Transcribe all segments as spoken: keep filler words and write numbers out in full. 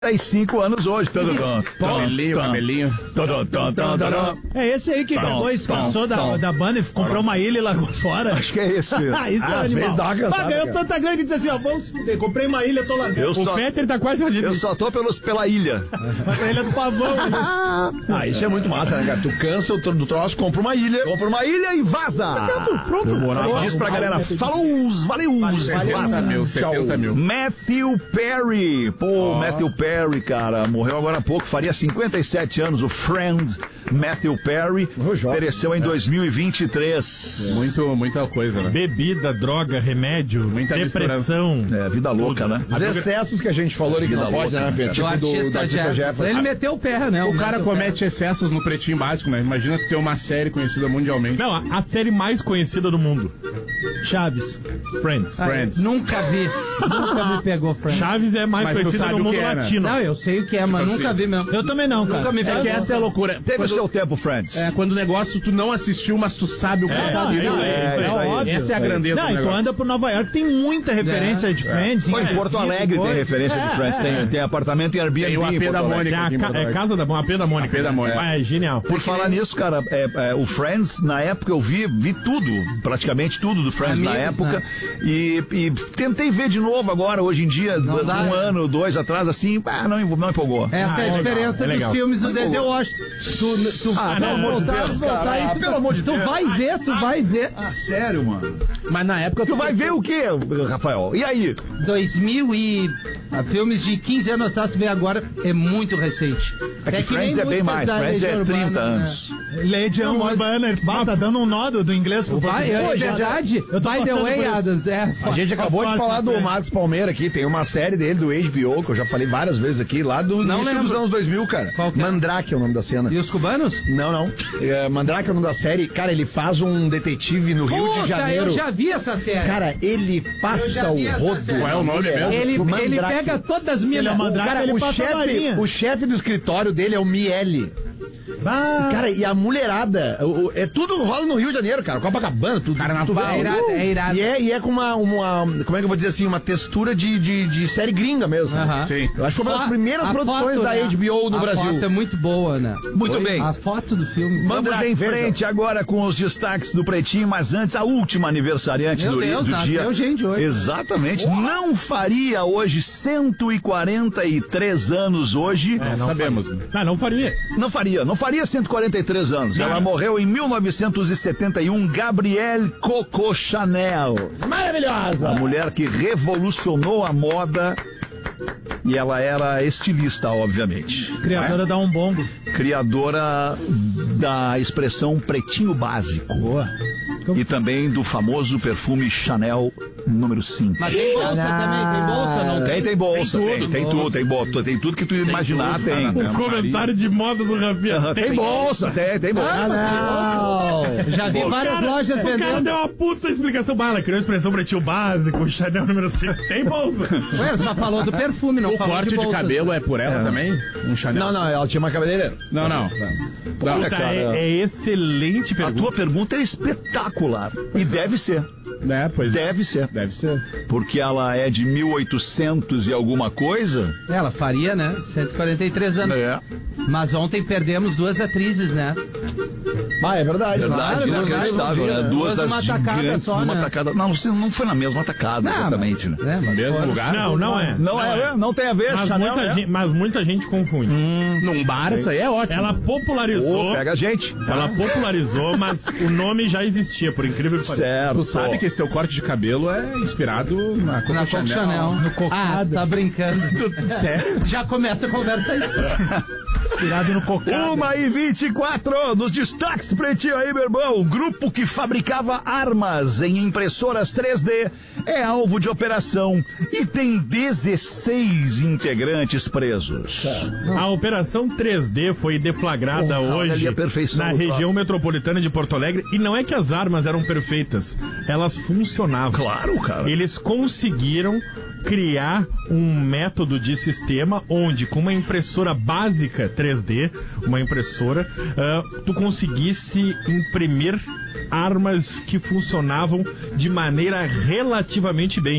cinco anos hoje. Cabelinho, cabelinho. É esse aí que pegou, escansou da, da banda e comprou uma ilha e largou fora. Acho que é esse. Ah, isso é animal. Dá uma cansada, ah, ganhou cara. tanta grana que disse assim, ó, vamos se fuder, comprei uma ilha, tô largando. Eu O só- Fetter tá quase fazendo Eu isso. só tô pelos, pela ilha. A ilha do pavão. ali. Ah, isso é muito massa, né, cara? Tu cansa o tro- do troço, compra uma ilha. Compra uma ilha e vaza. Pronto. E diz pra galera, falou, valeu, setenta mil, setenta mil. Matthew Perry. Pô, Matthew Perry, cara, morreu agora há pouco, faria cinquenta e sete anos, o Friend Matthew Perry. Pereceu em dois mil e vinte e três. Muito, muita coisa, né? Bebida, droga, remédio, Muita depressão. É, vida louca, né? Os excessos que a gente falou ali que não pode, né, Fê? Do Tipo do, do artista artista Jefferson. Jefferson. Ele meteu o pé, né? O cara meteu comete excessos no Pretinho Básico, né? Imagina tu ter uma série conhecida mundialmente. Não, a, a série mais conhecida do mundo. Chaves. Friends. Ah, Friends. Nunca vi. Nunca me pegou, Friends. Chaves é mais Mas tu conhecida sabe no o mundo que é, né? latino. Não, eu sei o que é, mas Tipo nunca assim. vi mesmo. Eu também não, cara. Nunca me É pegou. que essa é a loucura. Teve o Quando, seu tempo, Friends. é, quando o negócio tu não assistiu, mas tu sabe o que É, é. não, Isso isso aí, aí, isso aí. isso aí. óbvio. Essa é a grandeza Não, do e tu negócio. anda por Nova York, tem muita referência É, de Friends. Pô, em né? Porto Alegre tem Coisa. referência de É, Friends. é. Tem, tem apartamento em Airbnb Tem o A P em Porto da Alegre. Mônica. É, a aqui em ca- Porto é Alegre. casa da A P da Mônica. A P da Mônica. Ah, é genial. Por falar nisso, cara, é, é, o Friends, na época eu vi, vi tudo, praticamente tudo do Friends na Amigos, época. né? E, e tentei ver de novo agora, hoje em dia, Não um dá, né? ano, dois atrás, assim, ah, não, não empolgou. Essa Ah, é é a legal, diferença é dos legal. filmes do Denzel Washington. Tu, tu, Ah, tu pelo amor de voltar, Deus, voltar cara. e Ah, tu, pelo amor de tu Deus. vai ver, tu vai ver. Ah, sério, mano? Mas na época Tu vai ver o quê, Rafael? E aí? dois mil e... ah, filmes de quinze anos atrás, tu vê agora, é muito recente. É que Friends nem é bem músicas mais, da Friends é Legião trinta Urbana, né? anos. Legião Não, mas- Urbana. Bah, tá dando um nó do, do inglês pro Vai, português. é Pô, já- verdade. eu tô By the passando way, por isso. Adams, é... A gente acabou de Fácil, falar do né? Marcos Palmeira aqui, tem uma série dele do H B O, que eu já falei várias vezes aqui, lá do Não início lembro. dos anos dois mil, cara. Qual que é? Mandrake é o nome da cena. E os cubanos? Não, não. É, Mandrake é o nome da série. Cara, ele faz um detetive no Rio Puta, de Janeiro. eu já vi essa série. Cara, ele Eu passa já vi o essa rodo. série. Qual é o nome mesmo? ele, Mandrake. ele pega todas as ele é minas. Mandrake, Cara, ele o passa a chefe, varinha. o chefe do escritório dele é o Miele. Ah, Cara, e a mulherada, o- o- é tudo rola no Rio de Janeiro, cara. Copacabana, tudo. Carnaval. É irado, é irado. E é, e é com uma, uma. Como é que eu vou dizer assim? Uma textura de, de, de série gringa mesmo. Aham. Sim. Eu acho que foi uma das Fo- primeiras a produções foto, da né? H B O no a Brasil. A foto é muito boa, né? Muito Oi? bem. A foto do filme. Vamos Mandrake, em veja. frente agora com os destaques do Pretinho, mas antes a última aniversariante Meu do, Deus, do dia. nasceu gente hoje. Exatamente. Não faria hoje cento e quarenta e três anos hoje. Não, não sabemos. não, não faria. Não faria, não faria cento e quarenta e três anos. Ela morreu em mil novecentos e setenta e um, Gabrielle Coco Chanel. Maravilhosa! A mulher que revolucionou a moda. E ela era estilista, obviamente. Criadora da Umbongo. Criadora da expressão pretinho básico. Boa. E também do famoso perfume Chanel número cinco. Mas tem bolsa também, tem bolsa, não Tem, tem bolsa, tem, tudo. tem tudo, tem bolsa, tem tudo que tu imaginar, tudo, tem. cara. O comentário de moda do Rafinha. Aham, Tem bolsa, tem, tem bolsa. Ah, não. Já vi várias lojas O cara vendendo. deu uma puta explicação. Bah, ela criou a expressão pretinho básico, Chanel número cinco. Tem bolsa. Ué, só falou do perfume, não O falou corte de de bolsa. cabelo é por ela também? Um Chanel? Não, não, ela tinha uma cabeleireira. Não, não. Olha, Puta, cara, é, é excelente a pergunta. tua pergunta é espetacular. E deve ser, Né, pois deve ser. Deve ser. Porque ela é de mil e oitocentos e alguma coisa. Ela faria, né? cento e quarenta e três anos. É. Mas ontem perdemos duas atrizes, né? Ah, é verdade. Verdade, Claro, inacreditável, duas- né? Duas duas das numa tacada gigantes só, numa né? tacada. Não, você não foi na mesma tacada, Não, exatamente, né? né? Mas Mesmo fora- lugar? Não, não é. Não, é, não tem a ver, Mas, Chanel, muita é. gente, mas muita gente confunde. Num bar, isso aí é ótimo. Ela popularizou. Ô, pega a gente. Ela popularizou, mas o nome já existia, por incrível que pareça. Certo. Tu sabe que esse teu corte de cabelo é inspirado na Coco Na Coco Chanel. No Ah, cocado. você tá brincando. Sério? Já começa a conversa aí. Inspirado no cocado. Uma e vinte e quatro, nos destaques do Pretinho aí, meu irmão. O grupo que fabricava armas em impressoras três D é alvo de operação e tem dezesseis integrantes presos. A operação três D foi deflagrada Porra, olha hoje ali a perfeição na do região troço. metropolitana de Porto Alegre. E não é que as armas eram perfeitas, elas funcionavam. Claro, cara. Eles conseguiram criar um método de sistema onde, com uma impressora básica três D, uma impressora, ah, tu conseguisse imprimir armas que funcionavam de maneira relativamente bem.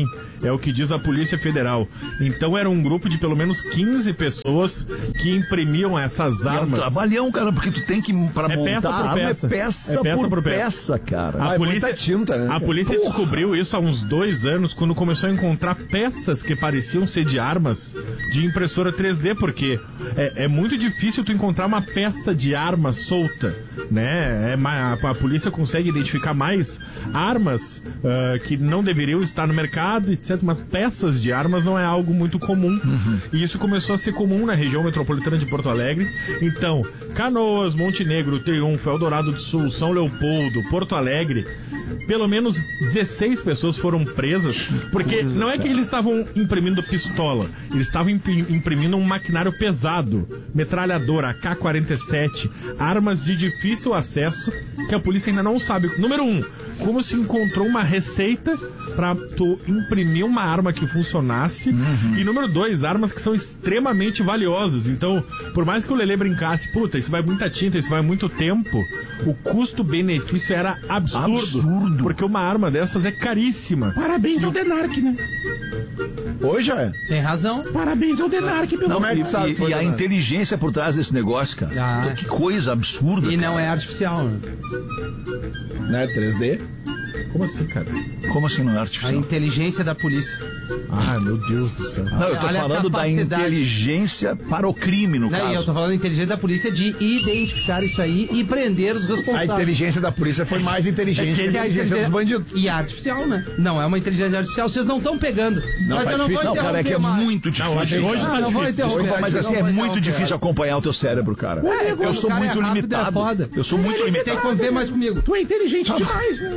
é o que diz a Polícia Federal. Então era um grupo de pelo menos quinze pessoas que imprimiam essas É um armas. trabalhão, cara, porque tu tem que, pra É montar peça por a arma, peça. é peça, É peça por, por peça. peça, cara. A Ah, é polícia, muita tinta, né? a polícia descobriu isso há uns dois anos, quando começou a encontrar peças que pareciam ser de armas de impressora três D, porque é, é muito difícil tu encontrar uma peça de arma solta, né? É, ma- a, a polícia consegue identificar mais armas ah, que não deveriam estar no mercado, etcétera. Mas peças de armas não é algo muito comum. E isso começou a ser comum na região metropolitana de Porto Alegre. Então, Canoas, Montenegro, Triunfo, Eldorado do Sul, São Leopoldo, Porto Alegre, pelo menos dezesseis pessoas foram presas, porque não é que eles estavam imprimindo pistola, eles estavam impri- imprimindo um maquinário pesado, metralhadora, A K quarenta e sete, armas de difícil acesso, que a polícia ainda não sabe. Número um, como se encontrou uma receita pra tu imprimir uma arma que funcionasse. Uhum. E número dois, armas que são extremamente valiosas. Então, por mais que o Lelê brincasse, puta, isso vai muita tinta, isso vai muito tempo, o custo-benefício era absurdo. Absurdo. Porque uma arma dessas é caríssima. Parabéns ao Denark, né? Hoje é. Tem razão. Parabéns ao Denark pelo Não, Como é que e, sabe e- que foi, e a dona? inteligência por trás desse negócio, cara. Ah. Então, que coisa absurda. E cara. não é artificial, né? Né? três D. Como assim, cara? Como assim não é A artificial? inteligência da polícia. Ah, meu Deus do céu. Não, eu tô Olha a falando da capacidade. inteligência para o crime, no Não, caso. e eu tô falando da inteligência da polícia de identificar isso aí e prender os A responsáveis. inteligência da polícia foi mais inteligente que a E a inteligência dos bandidos. E artificial, né? Não é uma inteligência artificial, vocês não estão pegando. Não, mas tá eu não difícil. vou Não, cara, é que é interromper mais. muito difícil. hoje- hoje Ah, tá não vou difícil. interromper. Desculpa, mas assim, Não é vou muito interromper. difícil acompanhar o teu cérebro, cara. É, quando eu o sou cara muito é rápido, limitado. É foda. Eu sou muito Tem que limitado. conviver mais comigo. Tu é inteligente demais, né?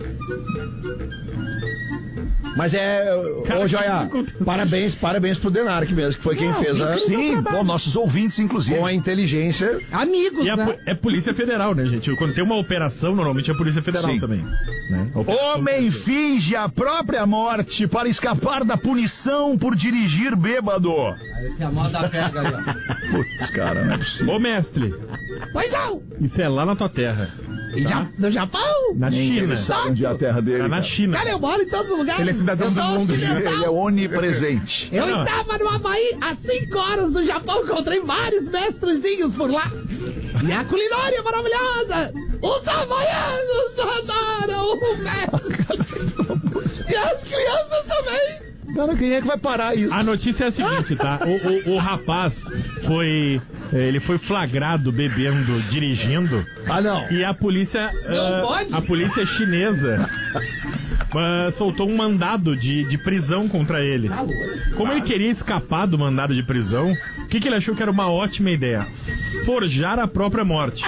Mas é. Cara, Ô, Joia, o que aconteceu? parabéns, parabéns pro Denark mesmo, que foi quem fez a. Sim, bom, nossos ouvintes, inclusive. Com a inteligência. Amigos, E a né? po- é Polícia Federal, né, gente? Quando tem uma operação, normalmente é a Polícia Federal Sim. também. Né? A operação- Homem finge a própria morte para escapar da punição por dirigir bêbado. Essa é a moda pega aí, ó. Putz, cara, não é possível. Ô, mestre, Pois não! isso é lá na tua terra. E já, no Japão? Na Nem China. ele sabe onde é a terra dele. Era na cara. China. Cara, eu moro em todos os lugares. Ele é cidadão eu sou do mundo, ocidental. Ele é onipresente. Eu Não. estava no Havaí há cinco horas do Japão, encontrei vários mestrezinhos por lá. E a culinária é maravilhosa! Os havaianos adoram o mestre! E as crianças também! Cara, quem é que vai parar isso? A notícia é a seguinte, tá? O, o, o rapaz foi. Ele foi flagrado bebendo, dirigindo. Ah, não. E a polícia. Não ah, pode? A polícia chinesa ah, soltou um mandado de, de prisão contra ele. Tá louco. Como ele queria escapar do mandado de prisão, o que, que ele achou que era uma ótima ideia? Forjar a própria morte.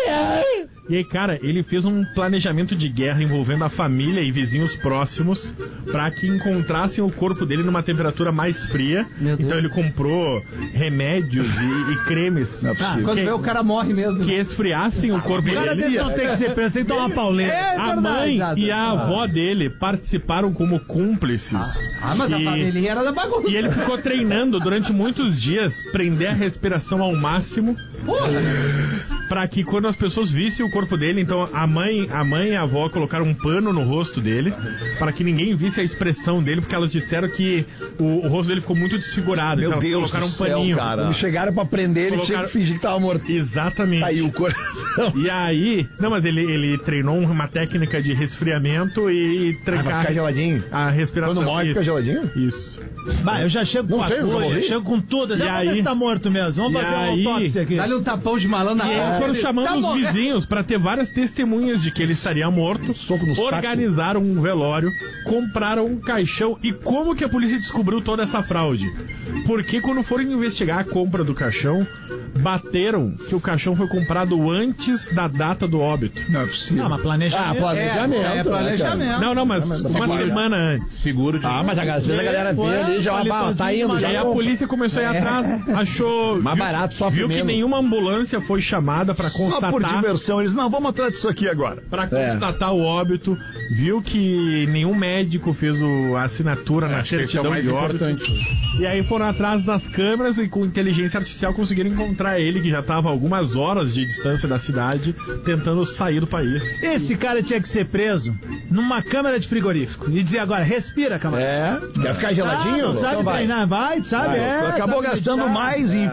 E aí, cara, ele fez um planejamento de guerra envolvendo a família e vizinhos próximos pra que encontrassem o corpo dele numa temperatura mais fria. Meu Deus. Então ele comprou remédios e, e cremes Ah, quando que, vê o cara morre mesmo. que esfriassem o corpo dele. não tem que ser preso, tem que tomar uma pauleira. É A verdade, mãe Jada. e a avó dele participaram como cúmplices. Ah, mas a E- família era da bagunça. E ele ficou treinando durante muitos dias, prender a respiração ao máximo, Porra. pra que quando as pessoas vissem o corpo dele, então a mãe, a mãe e a avó colocaram um pano no rosto dele, para que ninguém visse a expressão dele, porque elas disseram que o, o rosto dele ficou muito desfigurado. Meu então elas Deus colocaram do um céu, paninho. cara. Quando chegaram pra prender, ele tinha Colocaram- que fingir que tava morto. Exatamente. Aí o coração. E aí, não, mas ele, ele treinou uma técnica de resfriamento e Ah, vai trancar ficar geladinho? a respiração. Quando morre, Isso. fica geladinho? Isso. Bah, eu já chego Não com sei, a eu nunca agulha, morri. chego com tudo. E Já vamos ver aí- se tá morto mesmo. Vamos e fazer aí- uma autópsia aqui. Dá-lhe um tapão de malandro na E aí cara. foram chamando Tá os morrendo. vizinhos pra ter várias testemunhas de que ele estaria morto. Soco no saco. Organizaram um velório, compraram um caixão. E como que a polícia descobriu toda essa fraude? Porque quando foram investigar a compra do caixão, bateram que o caixão foi comprado antes da data do óbito. Não é possível. Não, mas Ah, planejamento. planejamento. É, é né, planejamento. Não, não, mas uma segura. semana antes. Seguro de. Ah, mas a- às vezes a galera vê Foi, ali já, foi, ah, tá indo, mas E aí já a compra. polícia começou a ir atrás, achou. Mais viu, barato, sofre viu que menos. nenhuma ambulância foi chamada pra Só por constatar. diversão. Eles, não, vamos atrás disso aqui agora. Pra É. constatar o óbito, viu que nenhum médico fez o, a assinatura na Acho que esse é o certidão mais de óbito. importante. E aí foram atrás das câmeras e com inteligência artificial conseguiram encontrar era ele que já estava algumas horas de distância da cidade tentando sair do país. Esse cara tinha que ser preso numa câmara de frigorífico e dizer agora, respira, camarada. É, quer ficar geladinho? Ah, não sabe Então vai. treinar, vai, sabe? É, Acabou sabe gastando meditar. mais em